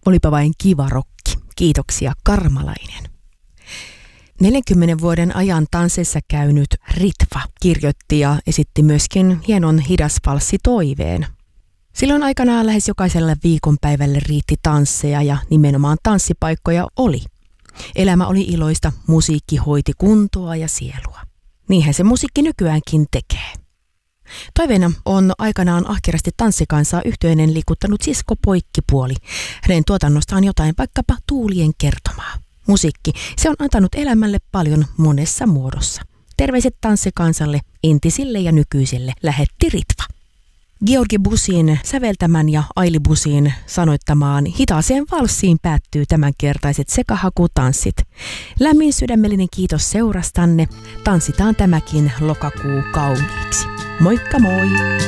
Olipa vain kiva rokki. Kiitoksia Karmalainen. 40 vuoden ajan tansseissa käynyt Ritva kirjoitti ja esitti myöskin hienon hidasvalssitoiveen. Silloin aikanaan lähes jokaiselle viikonpäivälle riitti tansseja ja nimenomaan tanssipaikkoja oli. Elämä oli iloista, musiikki hoiti kuntoa ja sielua. Niinhän se musiikki nykyäänkin tekee. Toiveena on aikanaan ahkerasti tanssikansaa yhtyeinen liikuttanut Sisko Poikkipuoli. Hänen tuotannostaan jotain vaikkapa Tuulien kertomaa. Musiikki, se on antanut elämälle paljon monessa muodossa. Terveiset tanssikansalle, entisille ja nykyisille, lähetti Ritva. Georgi Busin säveltämän ja Aili Busin sanoittamaan hitaaseen valssiin päättyy tämänkertaiset sekahakutanssit. Lämmin sydämellinen kiitos seurastanne. Tanssitaan tämäkin lokakuu kauniiksi. Moikka moi!